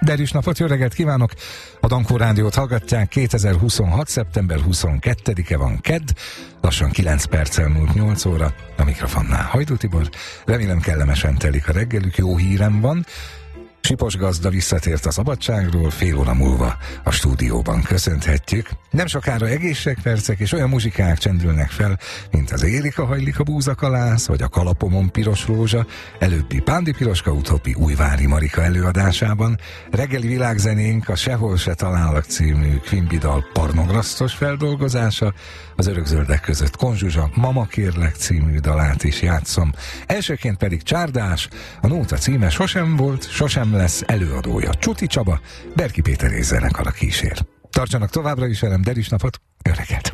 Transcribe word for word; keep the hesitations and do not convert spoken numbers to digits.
Derűs napot, jó reggelt kívánok! A Dankó Rádiót hallgatják, kétezer-huszonhat. szeptember huszonkettedike van, kedd, lassan kilenc perccel múlt nyolc óra, a mikrofonnál Hajdú Tibor. Remélem kellemesen telik a reggelük, jó hírem van. Sipos gazda visszatért a szabadságról, fél óra múlva a stúdióban köszönhetjük. Nem sokára egészségpercek és olyan muzsikák csendülnek fel, mint az Érika hajlik a búzakalász, vagy a Kalapomon piros rózsa, előbbi Pándi Piroska, utóbbi Újvári Marika előadásában. Reggeli világzenénk a Sehol se talállak című Quimby dal pornograsztos feldolgozása, az Örökzöldek között Konzsuzsa Mama kérlek című dalát is játszom. Elsőként pedig Csárdás, a nóta címe Sosem volt, sosem lesz, előadója Csuti Csaba, Berki Péter és zenekar a kísér. Tartsanak továbbra is velem, Derűs napot, jó reggelt!